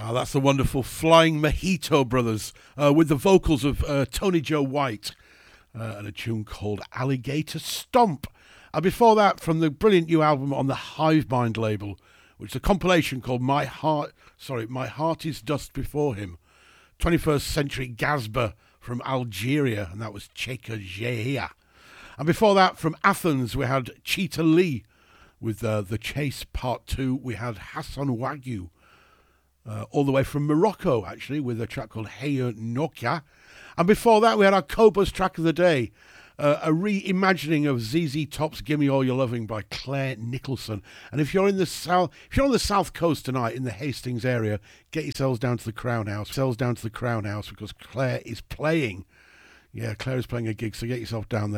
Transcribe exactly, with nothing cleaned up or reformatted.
Ah, that's the wonderful Flying Mojito Brothers uh, with the vocals of uh, Tony Joe White uh, and a tune called Alligator Stomp. And before that, from the brilliant new album on the Hivemind label, which is a compilation called My Heart, sorry, My Heart is Dust Before Him, twenty-first Century Gazba from Algeria, and that was Cheka Jehia. And before that, from Athens, we had Cheetah Lee with uh, The Chase Part two. We had Hassan Wagyu, uh, all the way from Morocco, actually, with a track called Heya Nokia. And before that, we had our Cobus track of the day, uh, a reimagining of Z Z Top's Gimme All Your Loving by Claire Nicholson. And if you're in the south, if you're on the south coast tonight in the Hastings area, get yourselves down to the Crown House. Yourselves down to the Crown House because Claire is playing. Yeah, Claire is playing a gig, so get yourself down there.